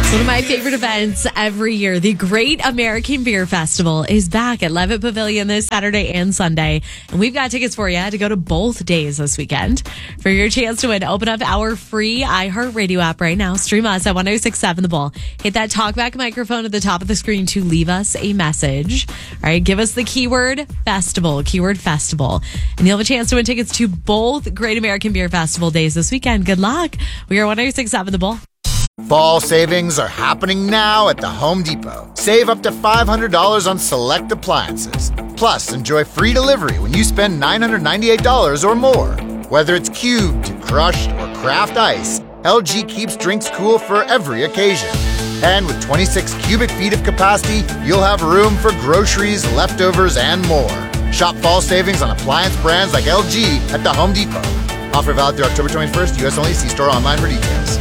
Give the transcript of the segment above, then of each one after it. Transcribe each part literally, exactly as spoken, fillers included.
One of my favorite events every year, the Great American Beer Festival, is back at Levitt Pavilion this Saturday and Sunday. And we've got tickets for you to go to both days this weekend. For your chance to win, open up our free iHeartRadio app right now. Stream us at one oh six point seven The Bull. Hit that talkback microphone at the top of the screen to leave us a message. All right, give us the keyword festival, keyword festival. And you'll have a chance to win tickets to both Great American Beer Festival days this weekend. Good luck. We are one oh six point seven The Bull. Fall savings are happening now at the Home Depot. Save up to five hundred dollars on select appliances. Plus, enjoy free delivery when you spend nine hundred ninety-eight dollars or more. Whether it's cubed, crushed, or craft ice, L G keeps drinks cool for every occasion. And with twenty-six cubic feet of capacity, you'll have room for groceries, leftovers, and more. Shop fall savings on appliance brands like L G at the Home Depot. Offer valid through October twenty-first, U S only. See store online for details.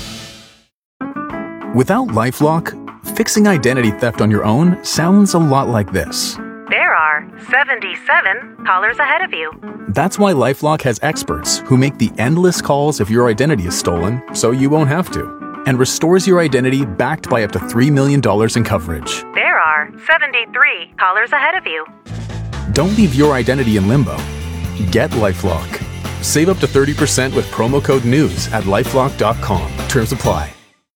Without LifeLock, fixing identity theft on your own sounds a lot like this. There are seventy-seven callers ahead of you. That's why LifeLock has experts who make the endless calls if your identity is stolen, so you won't have to, and restores your identity backed by up to three million dollars in coverage. There are seventy-three callers ahead of you. Don't leave your identity in limbo. Get LifeLock. Save up to thirty percent with promo code NEWS at lifelock dot com. Terms apply.